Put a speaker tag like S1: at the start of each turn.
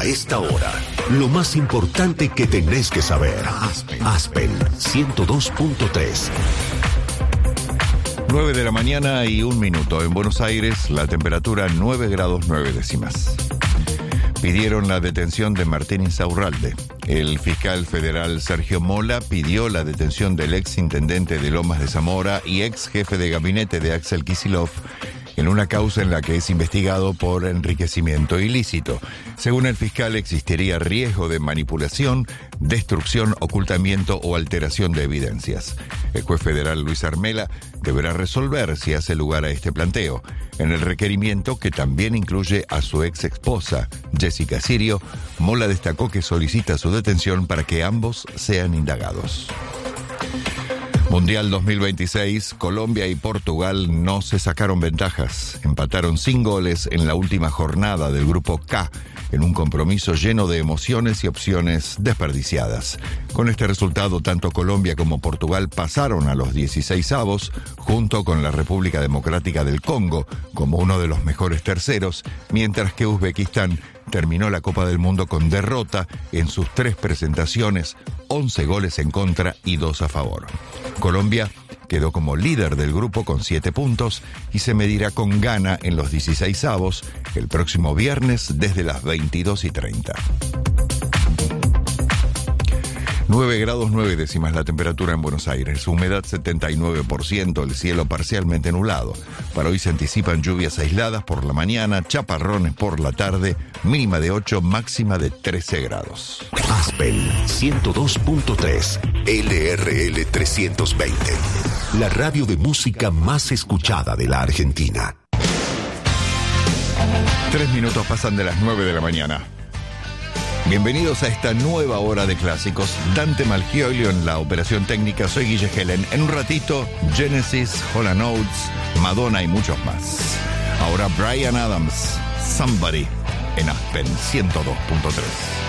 S1: esta hora, lo más importante que tenés que saber. Aspen 102.3.
S2: 9 de la mañana y 1 minuto. En Buenos Aires, la temperatura 9 grados 9 décimas. Pidieron la detención de Martín Insaurralde. El fiscal federal Sergio Mola pidió la detención del ex intendente de Lomas de Zamora y ex jefe de gabinete de Axel Kicillof en una causa en la que es investigado por enriquecimiento ilícito. Según el fiscal, existiría riesgo de manipulación, destrucción, ocultamiento o alteración de evidencias. El juez federal Luis Armela deberá resolver si hace lugar a este planteo. En el requerimiento, que también incluye a su ex esposa, Jessica Sirio, Mola destacó que solicita su detención para que ambos sean indagados. Mundial 2026, Colombia y Portugal no se sacaron ventajas. Empataron sin goles en la última jornada del Grupo K, en un compromiso lleno de emociones y opciones desperdiciadas. Con este resultado, tanto Colombia como Portugal pasaron a los 16avos, junto con la República Democrática del Congo, como uno de los mejores terceros, mientras que Uzbekistán terminó la Copa del Mundo con derrota en sus 3 presentaciones, 11 goles en contra y 2 a favor. Colombia quedó como líder del grupo con 7 puntos y se medirá con Ghana en los 16avos el próximo viernes desde las 22:30. 9 grados 9 décimas la temperatura en Buenos Aires, humedad 79%, el cielo parcialmente nublado. Para hoy se anticipan lluvias aisladas por la mañana, chaparrones por la tarde, mínima de 8, máxima de 13 grados.
S1: Aspen 102.3, LRL 320, la radio de música más escuchada de la Argentina.
S2: 3 minutos pasan de las 9 de la mañana. Bienvenidos a esta nueva hora de clásicos. Dante Malgioglio en la operación técnica. Soy Guille Helen. En un ratito, Genesis, Hall & Oates, Madonna y muchos más. Ahora Bryan Adams, Somebody, en Aspen 102.3.